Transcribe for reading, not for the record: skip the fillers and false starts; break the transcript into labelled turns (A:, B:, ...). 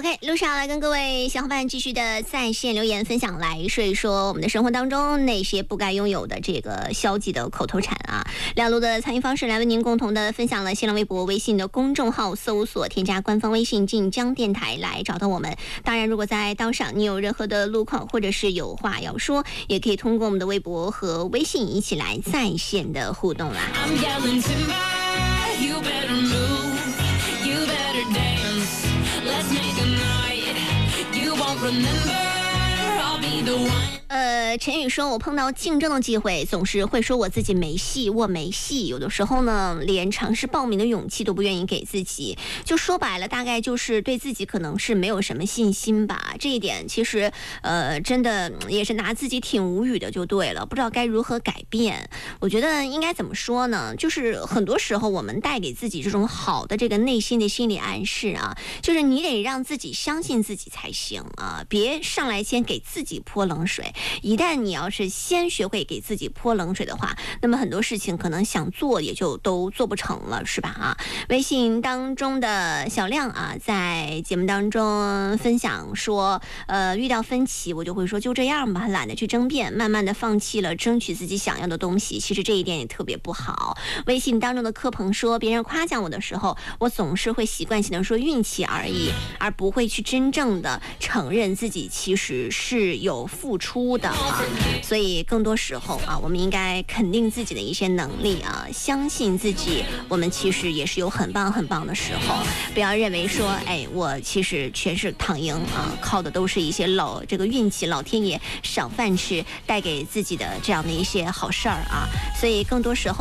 A: OK， 路上来跟各位小伙伴继续的在线留言分享，来说一说我们的生活当中那些不该拥有的这个消极的口头禅啊。两路的参与方式来为您共同的分享了新浪微博、微信的公众号，搜索添加官方微信晋江电台来找到我们。当然，如果在道上你有任何的路况或者是有话要说，也可以通过我们的微博和微信一起来在线的互动啦。陈宇说，我碰到竞争的机会总是会说我自己没戏，我没戏，有的时候呢连尝试报名的勇气都不愿意给自己，就说白了大概就是对自己可能是没有什么信心吧。这一点其实真的也是拿自己挺无语的就对了，不知道该如何改变。我觉得应该怎么说呢，就是很多时候我们带给自己这种好的这个内心的心理暗示啊，就是你得让自己相信自己才行啊，别上来先给自己泼冷水。一旦你要是先学会给自己泼冷水的话，那么很多事情可能想做也就都做不成了，是吧啊？微信当中的小亮啊，在节目当中分享说，遇到分歧我就会说就这样吧，懒得去争辩，慢慢的放弃了争取自己想要的东西。其实这一点也特别不好。微信当中的柯鹏说，别人夸奖我的时候，我总是会习惯性的说运气而已，而不会去真正的承认自己其实是有付出的啊。所以更多时候啊，我们应该肯定自己的一些能力啊，相信自己，我们其实也是有很棒很棒的时候。不要认为说，哎，我其实全是躺赢啊，靠的都是一些这个运气，老天爷赏饭吃带给自己的这样的一些好事儿啊。所以更多时候